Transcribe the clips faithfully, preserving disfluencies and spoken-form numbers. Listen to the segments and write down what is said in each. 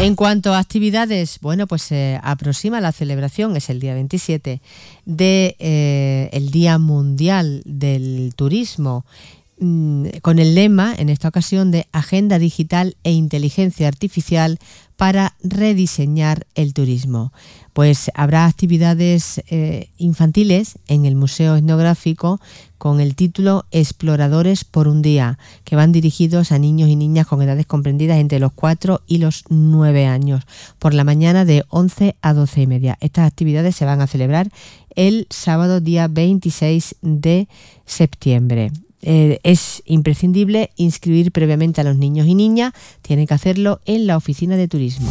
En cuanto a actividades, bueno, pues se eh, aproxima la celebración, es el día veintisiete, de eh, el Día Mundial del Turismo, mmm, con el lema, en esta ocasión, de Agenda Digital e Inteligencia Artificial para rediseñar el turismo. Pues habrá actividades eh, infantiles en el Museo Etnográfico con el título Exploradores por un día, que van dirigidos a niños y niñas con edades comprendidas entre los cuatro y los nueve años, por la mañana de once a doce y media. Estas actividades se van a celebrar el sábado día veintiséis de septiembre. Eh, es imprescindible inscribir previamente a los niños y niñas, tienen que hacerlo en la oficina de turismo.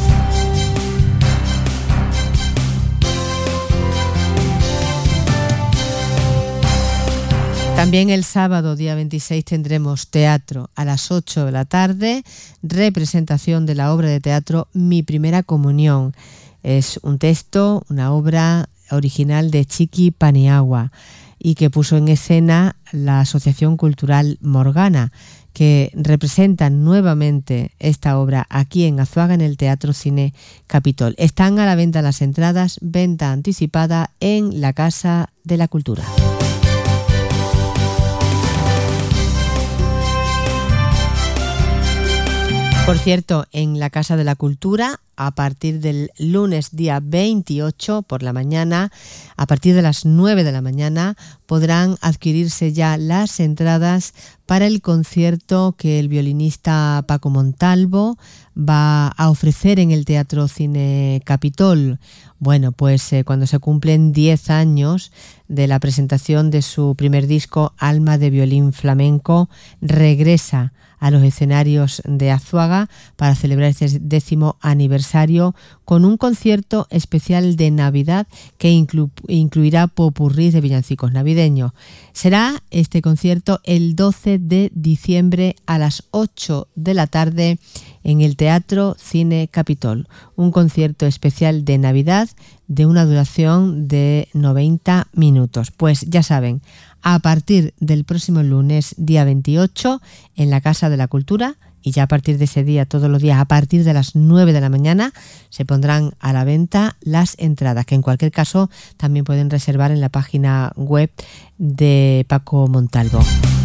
También el sábado, día veintiséis, tendremos teatro a las ocho de la tarde, representación de la obra de teatro Mi Primera Comunión. Es un texto, una obra original de Chiqui Paniagua y que puso en escena la Asociación Cultural Morgana, que representa nuevamente esta obra aquí en Azuaga en el Teatro Cine Capitol. Están a la venta las entradas, venta anticipada en la Casa de la Cultura. Por cierto, en la Casa de la Cultura, a partir del lunes día veintiocho por la mañana, a partir de las nueve de la mañana, podrán adquirirse ya las entradas para el concierto que el violinista Paco Montalvo va a ofrecer en el Teatro Cine Capitol. Bueno, pues eh, cuando se cumplen diez años de la presentación de su primer disco, Alma de Violín Flamenco, regresa a los escenarios de Azuaga para celebrar este décimo aniversario con un concierto especial de Navidad que inclu- incluirá popurrís de villancicos navideños. Será este concierto el doce de diciembre a las ocho de la tarde en el Teatro Cine Capitol. Un concierto especial de Navidad de una duración de noventa minutos. Pues ya saben, a partir del próximo lunes, día veintiocho, en la Casa de la Cultura, y ya a partir de ese día, todos los días, a partir de las nueve de la mañana, se pondrán a la venta las entradas, que en cualquier caso también pueden reservar en la página web de Paco Montalvo.